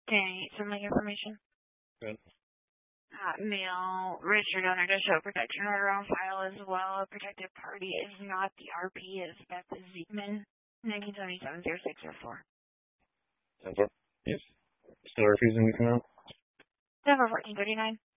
Okay, some information. Good. Male, registered owner does show protection order on file as well. A protected party is not the RP, is Beth Ziegman, 1977-0604. 10-4. Yes. Still refusing to come out? December 1439.